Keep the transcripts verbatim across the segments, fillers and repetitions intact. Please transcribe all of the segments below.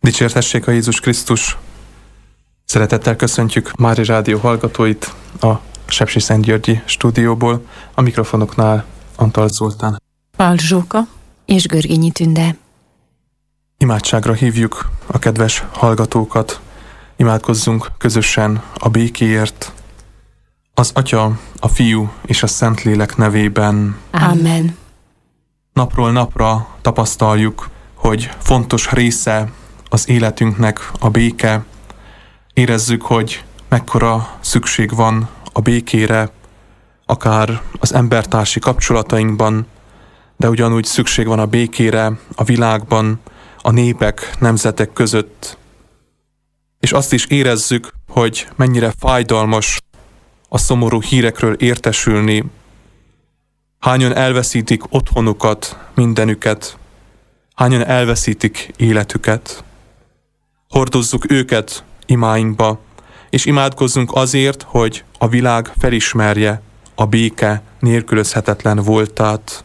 Dicsértessék a Jézus Krisztus! Szeretettel köszöntjük Mária Rádió hallgatóit a Sepsiszentgyörgyi stúdióból, a mikrofonoknál Antal Zoltán, Pál Zsóka és Görgényi Tünde. Imádságra hívjuk a kedves hallgatókat, imádkozzunk közösen a békéért, az Atya, a Fiú és a Szentlélek nevében. Amen. Napról napra tapasztaljuk, hogy fontos része az életünknek a béke. Érezzük, hogy mekkora szükség van a békére, akár az embertársi kapcsolatainkban, de ugyanúgy szükség van a békére a világban, a népek, nemzetek között. És azt is érezzük, hogy mennyire fájdalmas a szomorú hírekről értesülni. Hányan elveszítik otthonukat, mindenüket, hányan elveszítik életüket. Hordozzuk őket imáinkba, és imádkozzunk azért, hogy a világ felismerje a béke nélkülözhetetlen voltát.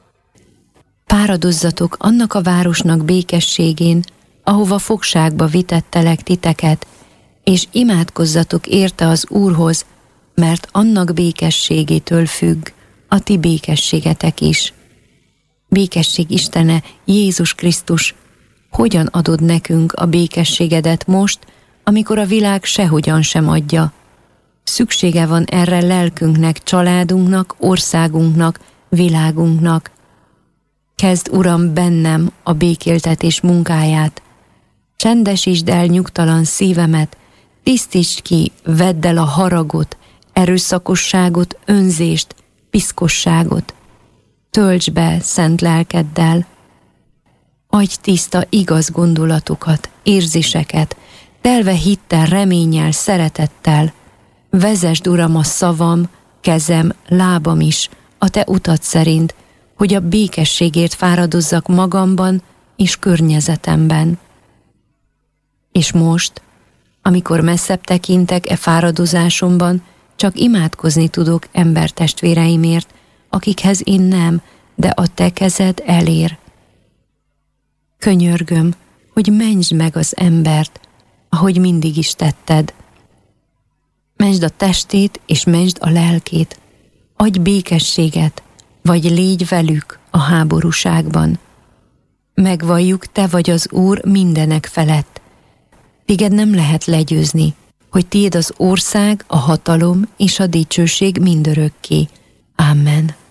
Páradozzatok annak a városnak békességén, ahova fogságba vitettelek titeket, és imádkozzatok érte az Úrhoz, mert annak békességétől függ a ti békességetek is. Békesség Istene, Jézus Krisztus, hogyan adod nekünk a békességedet most, amikor a világ sehogyan sem adja? Szüksége van erre lelkünknek, családunknak, országunknak, világunknak. Kezd, Uram, bennem a békéltetés munkáját. Csendesítsd el nyugtalan szívemet, tisztítsd ki, vedd el a haragot, erőszakosságot, önzést, piszkosságot. Töltsd be szent lelkeddel. Adj tiszta, igaz gondolatokat, érzéseket, telve hittel, reménnyel, szeretettel. Vezesd, Uram, a szavam, kezem, lábam is a te utad szerint, hogy a békességért fáradozzak magamban és környezetemben. És most, amikor messzebb tekintek e fáradozásomban, csak imádkozni tudok embertestvéreimért, akikhez én nem, de a te kezed elér. Könyörgöm, mentsd meg meg az embert, ahogy mindig is tetted. Mentsd a testét és mentsd a lelkét. Adj békességet, vagy légy velük a háborúságban. Megvalljuk, te vagy az Úr mindenek felett. Téged nem lehet legyőzni, hogy tiéd az ország, a hatalom és a dicsőség mindörökké. Amen.